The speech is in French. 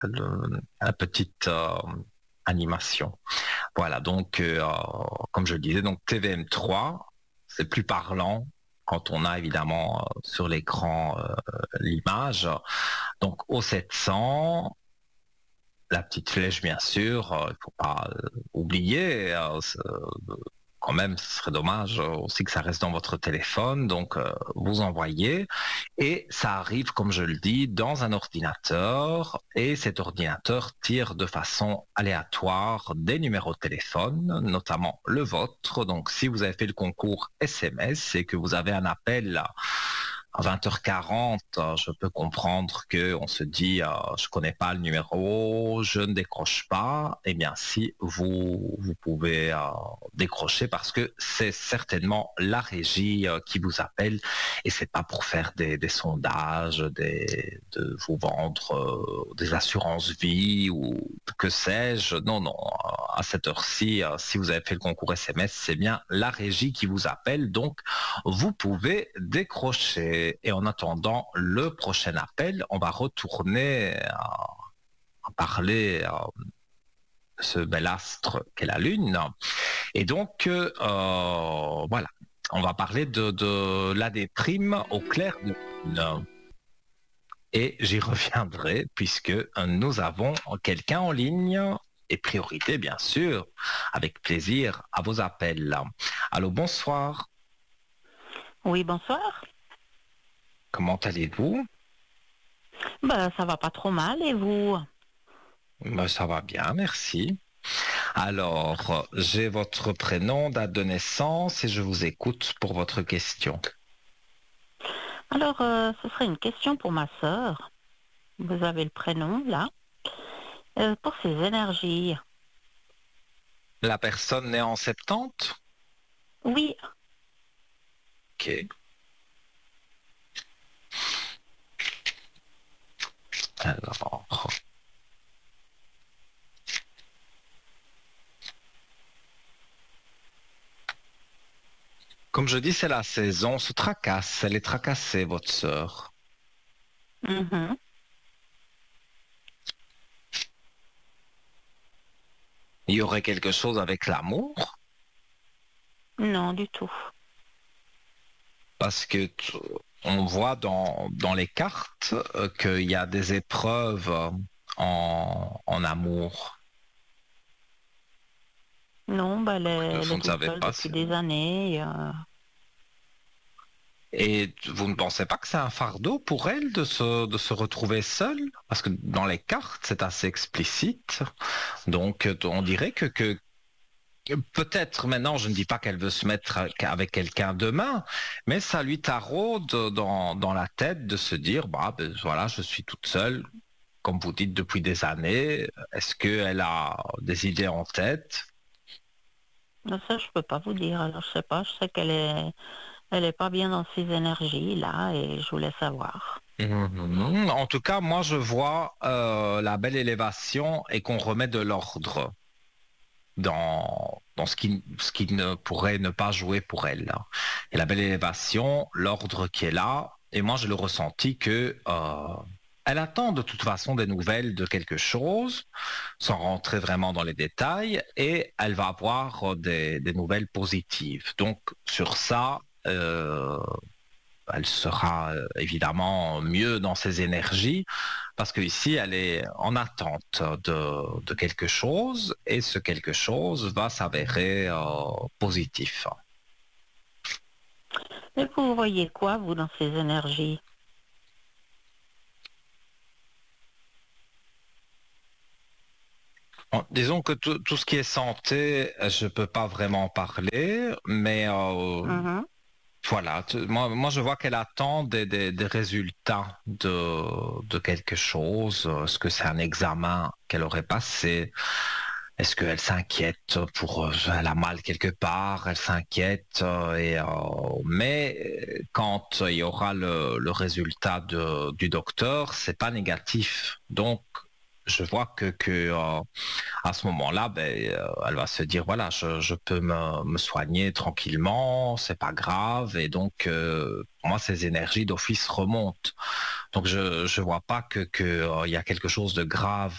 la petite animation. Voilà, donc comme je le disais, donc TVM3, c'est plus parlant quand on a évidemment sur l'écran l'image. Donc au 700, la petite flèche bien sûr, il ne faut pas oublier, quand même, ce serait dommage aussi que ça reste dans votre téléphone, donc vous envoyez, et ça arrive, comme je le dis, dans un ordinateur, et cet ordinateur tire de façon aléatoire des numéros de téléphone, notamment le vôtre. Donc si vous avez fait le concours SMS et que vous avez un appel à 20h40, je peux comprendre qu'on se dit je connais pas le numéro, je ne décroche pas. Eh bien, si vous pouvez décrocher parce que c'est certainement la régie qui vous appelle et c'est pas pour faire des sondages, de vous vendre des assurances vie ou que sais-je. Non, non. À cette heure-ci, si vous avez fait le concours SMS, c'est bien la régie qui vous appelle. Donc, vous pouvez décrocher. Et en attendant le prochain appel, on va retourner à parler de ce bel astre qu'est la Lune. Et donc, voilà, on va parler de la déprime au clair de lune. Et j'y reviendrai puisque nous avons quelqu'un en ligne et priorité, bien sûr, avec plaisir à vos appels. Allô, bonsoir. Oui, bonsoir. Comment allez-vous? Ça va pas trop mal, et vous? Ça va bien, merci. Alors, j'ai votre prénom, date de naissance et je vous écoute pour votre question. Alors, ce serait une question pour ma sœur. Vous avez le prénom, là. Pour ses énergies. La personne née en 70? Oui, Ok. Alors, comme je dis, c'est la saison, se tracasse, elle est tracassée, votre sœur. mhm. Il y aurait quelque chose avec l'amour, Non, du tout. parce que on voit dans les cartes qu'il y a des épreuves en amour. Non, elle Vous est ne toute savez seule pas depuis si... des années. Et vous ne pensez pas que c'est un fardeau pour elle de se retrouver seule? Parce que dans les cartes, c'est assez explicite. Donc, on dirait que peut-être maintenant, je ne dis pas qu'elle veut se mettre avec quelqu'un demain, mais ça lui taraude dans la tête de se dire, bah, ben, voilà, je suis toute seule, comme vous dites, depuis des années. Est-ce qu'elle a des idées en tête? Ça, je peux pas vous dire. Alors, je sais pas. Je sais elle est pas bien dans ses énergies, là, et je voulais savoir. Mhm. En tout cas, moi, je vois la belle élévation et qu'on remet de l'ordre dans ce qui ne pourrait ne pas jouer pour elle. Et la belle élévation, l'ordre qui est là, et moi, je le ressenti que elle attend de toute façon des nouvelles de quelque chose, sans rentrer vraiment dans les détails, et elle va avoir des nouvelles positives. Donc, sur ça, elle sera évidemment mieux dans ses énergies parce qu'ici, elle est en attente de quelque chose et ce quelque chose va s'avérer positif. Et vous voyez quoi, vous, dans ses énergies? Bon, disons que tout ce qui est santé, je peux pas vraiment parler, mais Mhm. voilà, moi je vois qu'elle attend des résultats de quelque chose. Est-ce que c'est un examen qu'elle aurait passé? Est-ce qu'elle s'inquiète pour elle a mal quelque part, elle s'inquiète mais quand il y aura le résultat du docteur, c'est pas négatif. Donc je vois que à ce moment-là, elle va se dire voilà, je peux me soigner tranquillement, c'est pas grave et donc pour moi ces énergies d'office remontent. Donc je vois pas que y a quelque chose de grave